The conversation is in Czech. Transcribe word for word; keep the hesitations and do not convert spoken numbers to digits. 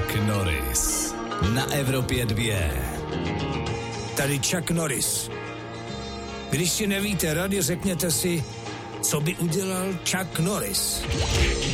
Chuck Norris na Evropě dvě. Tady Chuck Norris. Když si nevíte rady, řekněte si, co by udělal Chuck Norris.